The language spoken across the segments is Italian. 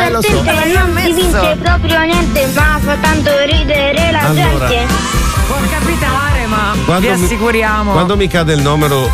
lo so. Non si vince proprio niente, ma fa tanto ridere la gente. Può capitare, ma vi assicuriamo. Quando mi cade lo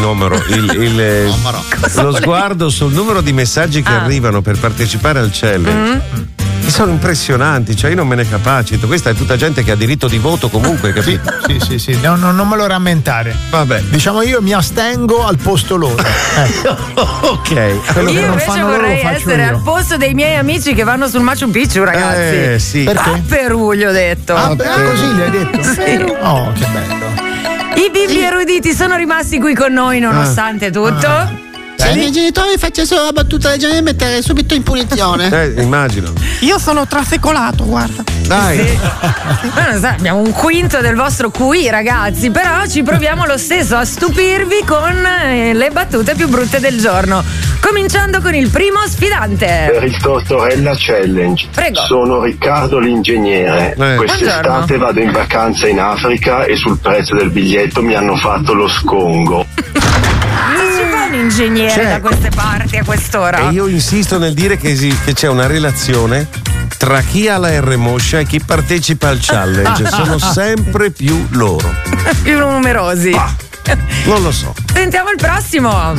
sguardo sul numero di messaggi che arrivano per partecipare al challenge, sono impressionanti, cioè io non me ne capacito. Questa è tutta gente che ha diritto di voto comunque, capito? Sì. No, non me lo rammentare. Vabbè. Diciamo io mi astengo al posto loro. Ok. Quello io che non invece fanno loro vorrei lo faccio essere io. al posto dei miei amici che vanno sul Machu Picchu, ragazzi. Sì. Perché? A Perù, gli ho detto. Così gli hai detto? Sì. Oh, che bello. I bimbi eruditi sono rimasti qui con noi nonostante tutto. Se i miei genitori facessero la battuta del genere, mettere subito in punizione. Immagino. Io sono trasecolato, guarda. Dai. Abbiamo un quinto del vostro QI, ragazzi, però ci proviamo lo stesso a stupirvi con le battute più brutte del giorno. Cominciando con il primo sfidante. Per il Tortorella Challenge. Prego. Sono Riccardo l'ingegnere. Quest'estate vado in vacanza in Africa e sul prezzo del biglietto mi hanno fatto lo scongo. Ci fa un ingegnere da queste parti a quest'ora? E io insisto nel dire che c'è una relazione tra chi ha la R moscia e chi partecipa al challenge. Sono sempre più loro. Più numerosi. Non lo so. Sentiamo il prossimo.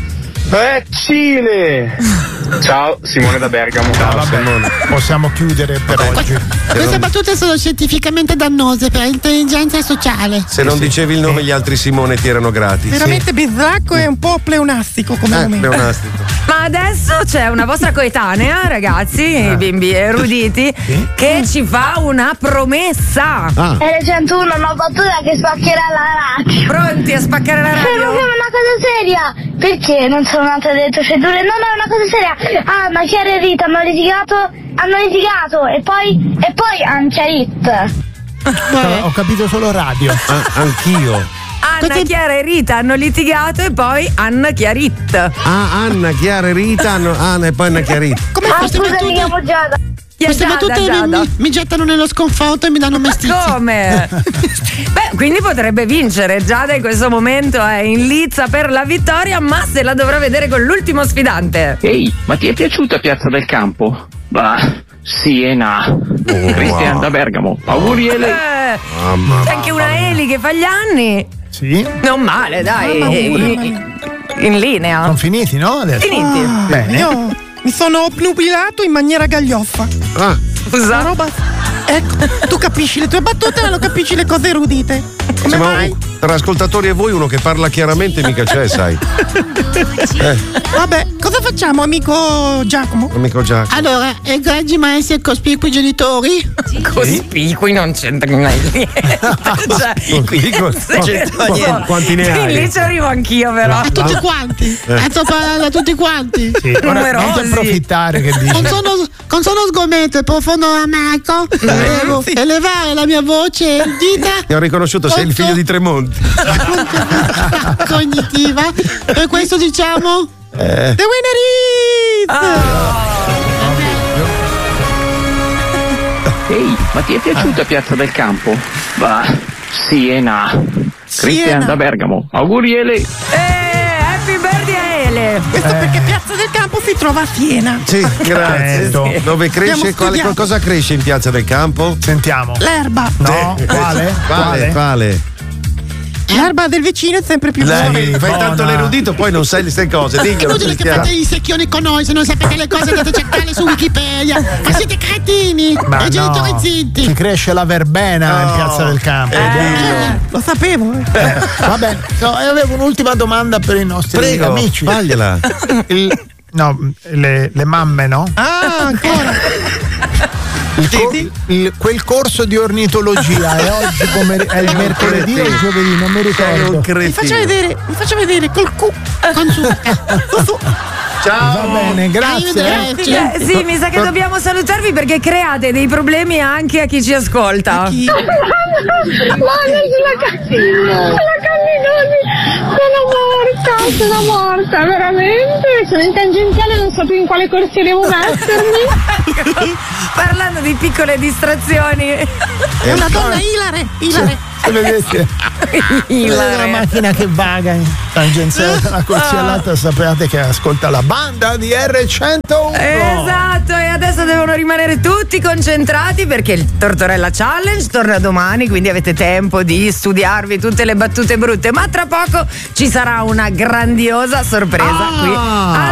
Cile! Ciao, Simone da Bergamo. Vabbè, Simone. Possiamo chiudere per oggi. Queste battute sono scientificamente dannose per l'intelligenza sociale. Se non dicevi il nome, gli altri Simone ti erano grati. Veramente bizzarro e un po' pleonastico come nome. Pleonastico. Ma adesso c'è una vostra coetanea, ragazzi, i bimbi eruditi, che ci fa una promessa. R101, una battuta che spaccherà la radio. Pronti a spaccare la radio? È una cosa seria. Perché non sono nate delle procedure? No, è una cosa seria. Anna, Chiara e Rita hanno litigato e poi hanno chiarito. Ho capito solo radio. Anch'io. Anna, Chiara e Rita hanno litigato e poi Anna chiarit. Anna, Chiara e Rita hanno e poi Anna chiarit. Come queste battute? Mi chiamo Giada. Queste battute mi gettano nello sconforto e mi danno mestizia. Come? Beh, quindi potrebbe vincere. Giada in questo momento è in lizza per la vittoria, ma se la dovrà vedere con l'ultimo sfidante. Ehi, ma ti è piaciuta Piazza del Campo? Bah, sì e no. Cristian da Bergamo. Auguri Eli. C'è anche una Eli che fa gli anni. Sì. Non male, dai. In linea. Sono finiti, no? Adesso. Finiti. Bene. Io mi sono obnubilato in maniera gaglioffa. Scusa. Roba. Ecco, tu capisci le tue battute ma non capisci le cose erudite. Come mai? Tra ascoltatori e voi uno che parla chiaramente mica c'è, sai. Vabbè, cosa facciamo, amico Giacomo? Amico Giacomo. Allora, egregi maestri e cospicui genitori? Cospicui non c'entra niente. Quanti ne hai? Lì ci arrivo anch'io, però. A tutti quanti? Sto parlando a tutti quanti? Sì, ora non ti approfittare che dici. Non sono sgomento e profondo amaco. Devo elevare la mia voce erudita. Ti ho riconosciuto, sei il figlio di Tremonti. Cognitiva. Per questo diciamo The winner is Ehi, ma ti è piaciuta Piazza del Campo? Bah, sì e no. Cristian da Bergamo. Auguri Eli. Happy birthday a Ele. Questo perché Piazza del Campo si trova a Siena. Sì, grazie. Dove cresce? Cosa cresce in Piazza del Campo? Sentiamo. L'erba. No, quale? L'erba del vicino è sempre più buona. Fai tanto l'erudito, poi non sai queste cose. È inutile che fate i secchioni con noi, se non sapete le cose andate a cercarle su Wikipedia. Ma siete cretini e genitori zitti. Ci cresce la verbena in Piazza del Campo. Lo sapevo. Vabbè, avevo un'ultima domanda per i nostri amici. Vagliela. Le mamme, no? Ah, ancora. Quel corso di ornitologia è oggi è il mercoledì o il giovedì, non mi ricordo. Mi faccia vedere col Q con su. Ciao. Va bene, grazie. Sì, mi sa che dobbiamo salutarvi perché create dei problemi anche a chi ci ascolta. Sono morta, veramente. Sono in tangenziale, non so più in quale corsia devo mettermi. Parlando di piccole distrazioni. È una donna ilare. Vedete? La macchina che vaga in tangenziale da una corsia all'altra, sapete che ascolta la banda di R101. Esatto, e adesso adesso devono rimanere tutti concentrati perché il Tortorella Challenge torna domani, quindi avete tempo di studiarvi tutte le battute brutte, ma tra poco ci sarà una grandiosa sorpresa qui